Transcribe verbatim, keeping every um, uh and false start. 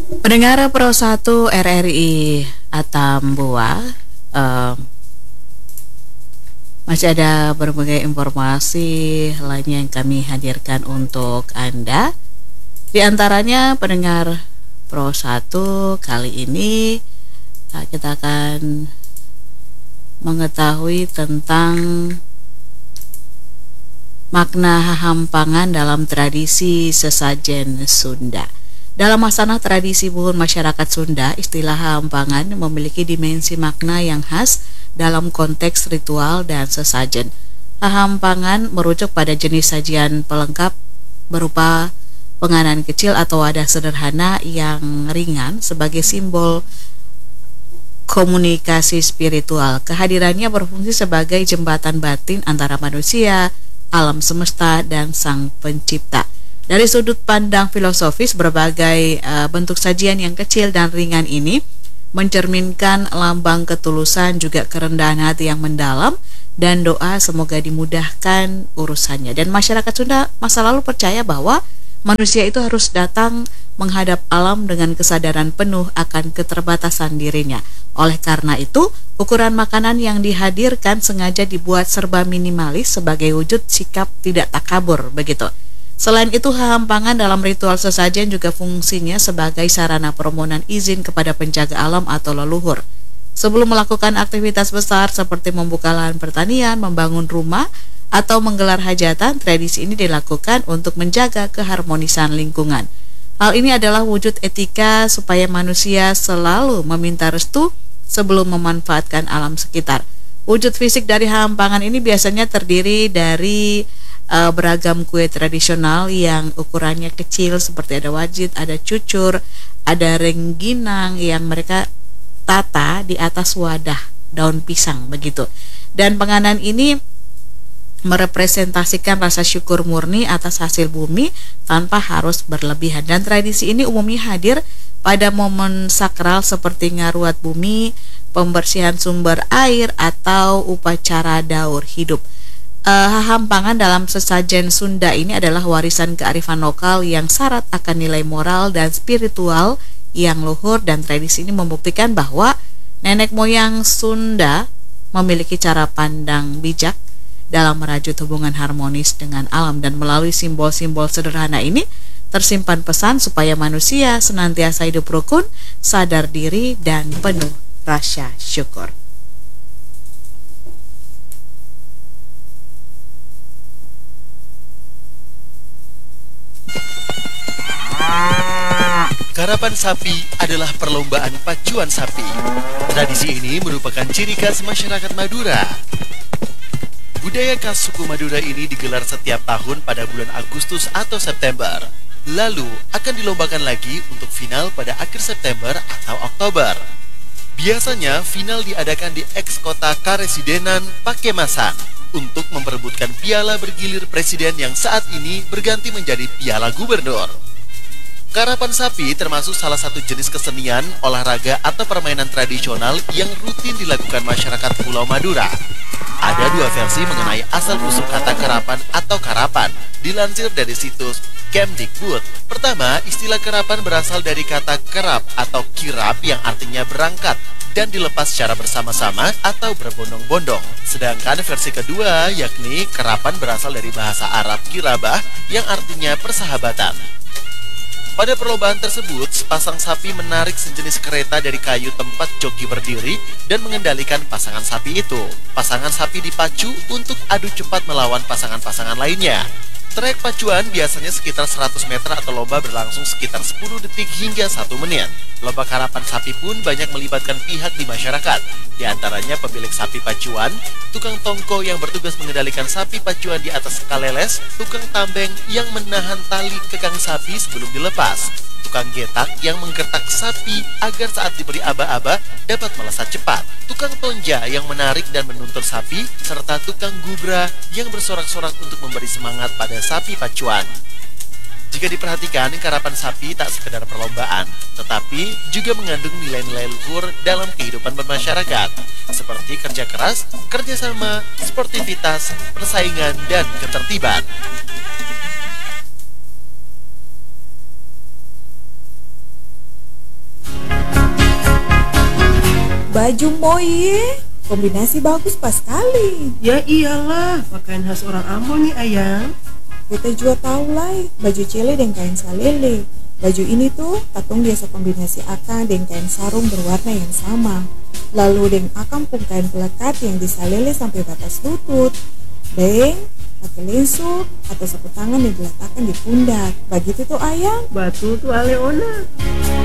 Pendengar Pro satu R R I Atambua, eh, masih ada berbagai informasi lainnya yang kami hadirkan untuk Anda. Di antaranya pendengar Pro satu kali ini eh, kita akan mengetahui tentang makna hampangan dalam tradisi sesajen Sunda. Dalam masalah tradisi buhun masyarakat Sunda, istilah hampangan memiliki dimensi makna yang khas dalam konteks ritual dan sesajen. Hampangan merujuk pada jenis sajian pelengkap berupa penganan kecil atau wadah sederhana yang ringan sebagai simbol komunikasi spiritual. Kehadirannya berfungsi sebagai jembatan batin antara manusia, alam semesta, dan sang pencipta. Dari sudut pandang filosofis, berbagai uh, bentuk sajian yang kecil dan ringan ini mencerminkan lambang ketulusan, juga kerendahan hati yang mendalam, dan doa semoga dimudahkan urusannya. Dan masyarakat Sunda masa lalu percaya bahwa manusia itu harus datang menghadap alam dengan kesadaran penuh akan keterbatasan dirinya. Oleh karena itu, ukuran makanan yang dihadirkan sengaja dibuat serba minimalis sebagai wujud sikap tidak takabur, begitu. Selain itu, hampangan dalam ritual sesajen juga fungsinya sebagai sarana permohonan izin kepada penjaga alam atau leluhur. Sebelum melakukan aktivitas besar seperti membuka lahan pertanian, membangun rumah, atau menggelar hajatan, tradisi ini dilakukan untuk menjaga keharmonisan lingkungan. Hal ini adalah wujud etika supaya manusia selalu meminta restu sebelum memanfaatkan alam sekitar. Wujud fisik dari hampangan ini biasanya terdiri dari uh, beragam kue tradisional yang ukurannya kecil seperti ada wajit, ada cucur, ada rengginang yang mereka tata di atas wadah daun pisang, begitu. Dan penganan ini merepresentasikan rasa syukur murni atas hasil bumi tanpa harus berlebihan. Dan tradisi ini umumnya hadir pada momen sakral seperti ngaruat bumi, pembersihan sumber air, atau upacara daur hidup. Uh, hampangan dalam sesajen Sunda ini adalah warisan kearifan lokal yang syarat akan nilai moral dan spiritual yang luhur, dan tradisi ini membuktikan bahwa nenek moyang Sunda memiliki cara pandang bijak dalam merajut hubungan harmonis dengan alam. Dan melalui simbol-simbol sederhana ini tersimpan pesan supaya manusia senantiasa hidup rukun, sadar diri, dan penuh rasa syukur. Karapan sapi adalah perlombaan pacuan sapi. Tradisi ini merupakan ciri khas masyarakat Madura. Budaya khas suku Madura ini digelar setiap tahun pada bulan Agustus atau September. Lalu akan dilombakan lagi untuk final pada akhir September atau Oktober. Biasanya final diadakan di eks kota Karesidenan Pakemasan untuk memperebutkan piala bergilir presiden yang saat ini berganti menjadi piala gubernur. Karapan sapi termasuk salah satu jenis kesenian, olahraga, atau permainan tradisional yang rutin dilakukan masyarakat Pulau Madura. Ada dua versi mengenai asal-usul kata karapan atau karapan, dilansir dari situs Kemdikbud. Pertama, istilah karapan berasal dari kata kerap atau kirap yang artinya berangkat dan dilepas secara bersama-sama atau berbondong-bondong. Sedangkan versi kedua, yakni karapan berasal dari bahasa Arab kirabah yang artinya persahabatan. Pada perlombaan tersebut, sepasang sapi menarik sejenis kereta dari kayu tempat joki berdiri dan mengendalikan pasangan sapi itu. Pasangan sapi dipacu untuk adu cepat melawan pasangan-pasangan lainnya. Trek pacuan biasanya sekitar seratus meter atau lomba berlangsung sekitar sepuluh detik hingga satu menit. Lomba karapan sapi pun banyak melibatkan pihak di masyarakat. Di antaranya pemilik sapi pacuan, tukang tongko yang bertugas mengendalikan sapi pacuan di atas kaleles, tukang tambeng yang menahan tali kekang sapi sebelum dilepas, tukang getak yang menggertak sapi agar saat diberi aba-aba dapat melesat cepat, tukang tonja yang menarik dan menuntun sapi, serta tukang gubra yang bersorak-sorak untuk memberi semangat pada sapi pacuan. Jika diperhatikan, karapan sapi tak sekedar perlombaan, tetapi juga mengandung nilai-nilai luhur dalam kehidupan bermasyarakat, seperti kerja keras, kerjasama, sportivitas, persaingan, dan ketertiban. baju moye, kombinasi bagus pas sekali. Ya iyalah, pakaian khas orang Ambon nih ayang. Kita juga tahu lah, baju cele dan kain salele. Baju ini tuh katong biasa kombinasi akang dengan kain sarung berwarna yang sama. Lalu dengan akang pun kain pelekat yang disalele sampai batas lutut. Deng, pakai lensu atau sapu tangan yang diletakkan di pundak. Begitu tuh ayang. Batu tuh Aleona.